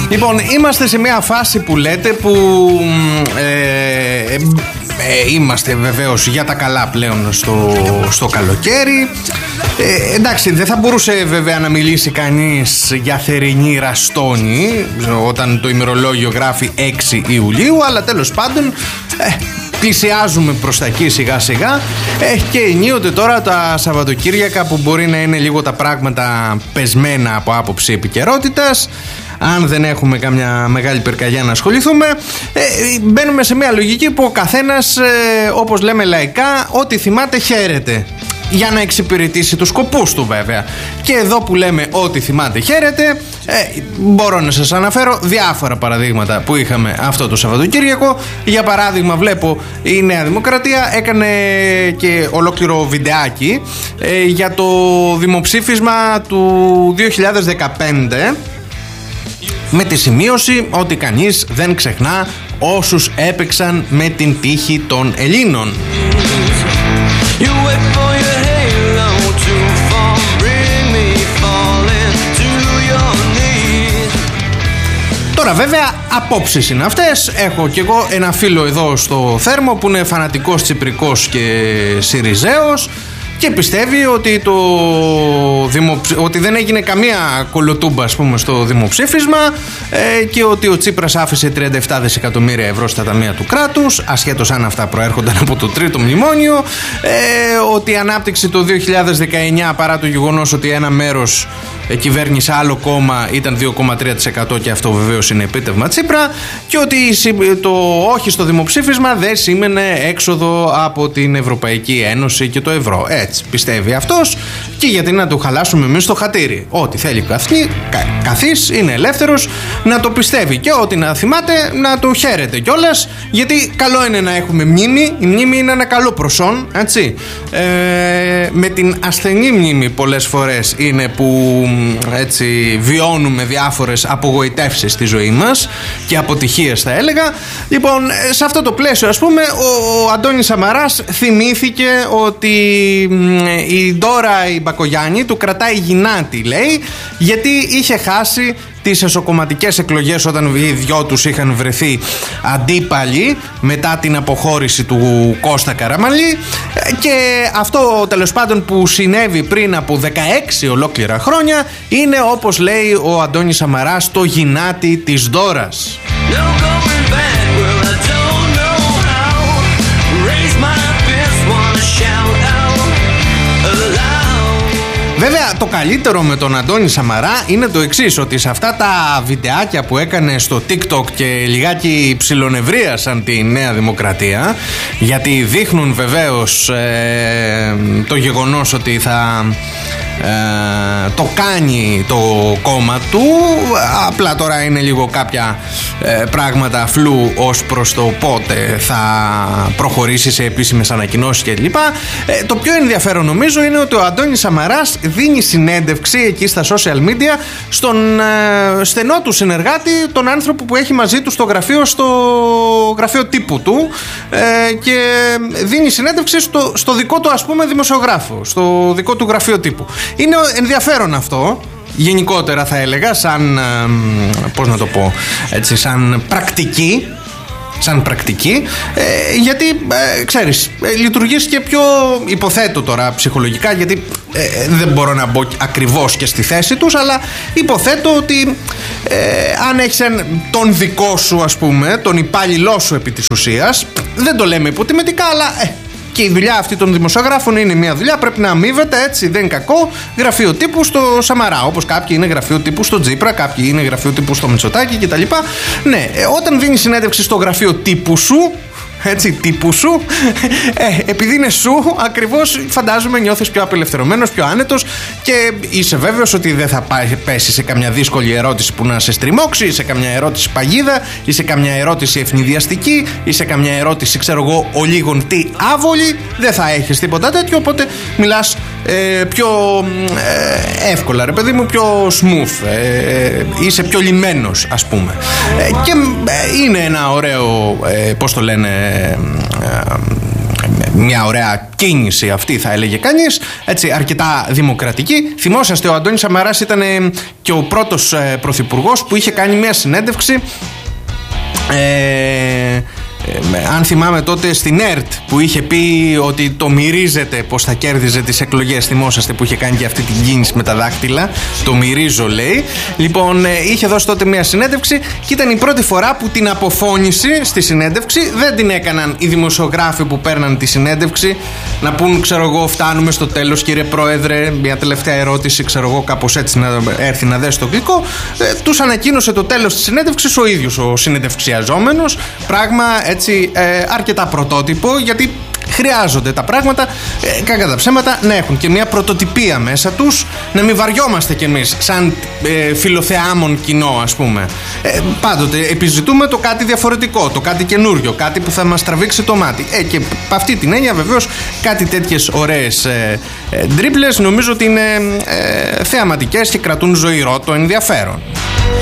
Λοιπόν, είμαστε σε μια φάση που λέτε που είμαστε βεβαίως για τα καλά πλέον στο καλοκαίρι. Εντάξει, δεν θα μπορούσε βέβαια να μιλήσει κανείς για θερινή ραστόνη όταν το ημερολόγιο γράφει 6 Ιουλίου, αλλά τέλος πάντων πλησιάζουμε προς τα εκεί σιγά σιγά. Και ενίοτε τώρα τα Σαββατοκύριακα που μπορεί να είναι λίγο τα πράγματα πεσμένα από άποψη επικαιρότητας, αν δεν έχουμε καμιά μεγάλη πυρκαγιά να ασχοληθούμε, μπαίνουμε σε μια λογική που ο καθένας, όπως λέμε λαϊκά, ό,τι θυμάται χαίρεται, για να εξυπηρετήσει τους σκοπούς του βέβαια. Και εδώ που λέμε ό,τι θυμάται χαίρεται, μπορώ να σας αναφέρω διάφορα παραδείγματα που είχαμε αυτό το Σαββατοκύριακο. Για παράδειγμα, βλέπω η Νέα Δημοκρατία έκανε και ολόκληρο βιντεάκι για το δημοψήφισμα του 2015, με τη σημείωση ότι κανείς δεν ξεχνά όσους έπαιξαν με την τύχη των Ελλήνων. Τώρα βέβαια απόψεις είναι αυτές. Έχω κι εγώ ένα φίλο εδώ στο Θέρμο που είναι φανατικός τσιπρικός και σιριζέος και πιστεύει ότι, ότι δεν έγινε καμία κολοτούμπα, ας πούμε, στο δημοψήφισμα, και ότι ο Τσίπρας άφησε 37 δισεκατομμύρια ευρώ στα ταμεία του κράτους, ασχέτως αν αυτά προέρχονταν από το τρίτο μνημόνιο, ότι η ανάπτυξη το 2019, παρά το γεγονός ότι ένα μέρος κυβέρνησε άλλο κόμμα, ήταν 2,3% και αυτό βεβαίως είναι επίτευγμα Τσίπρα, και ότι το όχι στο δημοψήφισμα δεν σήμαινε έξοδο από την Ευρωπαϊκή Ένωση και το ευρώ. Έτσι πιστεύει αυτός, και γιατί να του χαλάσουμε εμείς το χατήρι? Ό,τι θέλει καθής, είναι ελεύθερος να το πιστεύει, και ό,τι να θυμάται να το χαίρεται κιόλας, γιατί καλό είναι να έχουμε μνήμη. Η μνήμη είναι ένα καλό προσόν, έτσι. Με την ασθενή μνήμη πολλές φορές είναι που έτσι βιώνουμε διάφορες απογοητεύσεις στη ζωή μας και αποτυχίες, θα έλεγα. Λοιπόν, σε αυτό το πλαίσιο, ας πούμε, ο Αντώνης Σαμαράς θυμήθηκε ότι η Ντόρα η Μπακογιάννη του κρατάει γυνάτη, λέει, γιατί είχε χάσει τις εσωκομματικές εκλογές όταν οι δυο τους είχαν βρεθεί αντίπαλοι μετά την αποχώρηση του Κώστα Καραμανλή, και αυτό τέλος πάντων που συνέβη πριν από 16 ολόκληρα χρόνια είναι, όπως λέει ο Αντώνης Σαμαράς, το γυνάτι της Ντόρας. Βέβαια, το καλύτερο με τον Αντώνη Σαμαρά είναι το εξής, ότι σε αυτά τα βιντεάκια που έκανε στο TikTok και λιγάκι ψιλονευρίασαν τη Νέα Δημοκρατία, γιατί δείχνουν βεβαίως το γεγονός ότι θα το κάνει το κόμμα του, απλά τώρα είναι λίγο κάποια πράγματα φλού ως προς το πότε θα προχωρήσει σε επίσημες ανακοινώσεις κλπ. Το πιο ενδιαφέρον νομίζω είναι ότι ο Αντώνης Σαμαράς δίνει συνέντευξη εκεί στα social media στον στενό του συνεργάτη, τον άνθρωπο που έχει μαζί του στο γραφείο τύπου του, και δίνει συνέντευξη στο δικό του, ας πούμε, δημοσιογράφο, στο δικό του γραφείο τύπου. Είναι ενδιαφέρον αυτό, γενικότερα θα έλεγα, σαν πώς να το πω έτσι, σαν πρακτική, γιατί ξέρεις, λειτουργείς και πιο, υποθέτω τώρα ψυχολογικά, γιατί δεν μπορώ να μπω ακριβώς και στη θέση τους, αλλά υποθέτω ότι αν έχεις τον δικό σου, ας πούμε, τον υπάλληλό σου επί της ουσίας, δεν το λέμε υποτιμητικά, αλλά και η δουλειά αυτή των δημοσιογράφων είναι μια δουλειά, πρέπει να αμείβεται, έτσι, δεν είναι κακό. Γραφείο τύπου στο Σαμαρά, όπως κάποιοι είναι γραφείο τύπου στο Τσίπρα, κάποιοι είναι γραφείο τύπου στο Μητσοτάκη κτλ. Ναι, όταν δίνει συνέντευξη στο γραφείο τύπου σου, έτσι, τύπου σου, επειδή είναι σου, ακριβώς φαντάζομαι νιώθεις πιο απελευθερωμένος, πιο άνετος, και είσαι βέβαιος ότι δεν θα πέσει σε καμιά δύσκολη ερώτηση που να σε στριμώξει, ή σε καμιά ερώτηση παγίδα, ή σε καμιά ερώτηση ευνηδιαστική, ή σε καμιά ερώτηση, ξέρω εγώ, ο λίγον τι άβολη. Δεν θα έχεις τίποτα τέτοιο, οπότε μιλάς πιο εύκολα, ρε παιδί μου, πιο smooth, είσαι πιο λιμένος, ας πούμε, και είναι ένα ωραίο, πώς το λένε, μια ωραία κίνηση αυτή, θα έλεγε κανείς, έτσι, αρκετά δημοκρατική. Θυμόσαστε, ο Αντώνης Σαμαράς ήταν και ο πρώτος πρωθυπουργός που είχε κάνει μια συνέντευξη, αν θυμάμαι τότε στην ΕΡΤ, που είχε πει ότι το μυρίζεται πως θα κέρδιζε τις εκλογές. Θυμόσαστε που είχε κάνει και αυτή την κίνηση με τα δάχτυλα, το μυρίζω λέει. Λοιπόν, είχε δώσει τότε μια συνέντευξη και ήταν η πρώτη φορά που την αποφώνηση στη συνέντευξη δεν την έκαναν οι δημοσιογράφοι που παίρναν τη συνέντευξη να πούν, ξέρω εγώ, φτάνουμε στο τέλος κύριε Πρόεδρε, μια τελευταία ερώτηση, ξέρω εγώ, κάπως έτσι να έρθει να δέσει το κλικό. Τους ανακοίνωσε το τέλος της συνέντευξης ο ίδιος ο συνεντευξιαζόμενος, πράγμα έτσι αρκετά πρωτότυπο, γιατί χρειάζονται τα πράγματα, κακά τα ψέματα, να έχουν και μια πρωτοτυπία μέσα τους, να μην βαριόμαστε κι εμείς σαν φιλοθεάμον κοινό, ας πούμε. Πάντοτε επιζητούμε το κάτι διαφορετικό, το κάτι καινούριο, κάτι που θα μας τραβήξει το μάτι. Και από αυτή την έννοια βεβαίως κάτι τέτοιες ωραίες ντρίπλες νομίζω ότι είναι θεαματικές και κρατούν ζωηρό το ενδιαφέρον.